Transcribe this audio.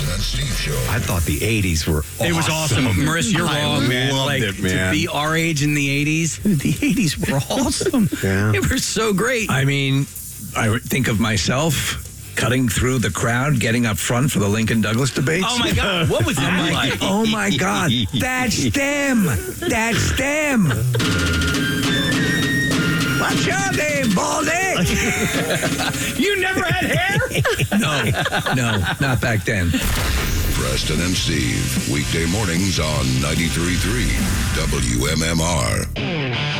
Preston and Steve Show. I thought the 80s were awesome. It was awesome. Marissa, you're I wrong, man. loved it, man. To be our age in the 80s, the 80s were awesome. Yeah. They were so great. I mean, I think of myself cutting through the crowd, getting up front for the Lincoln Douglas debates. Oh, my God. What was that like? Oh, my God. That's them. That's them. What's your name, Baldy? You never had hair? No, not back then. Preston and Steve, weekday mornings on 93.3 WMMR.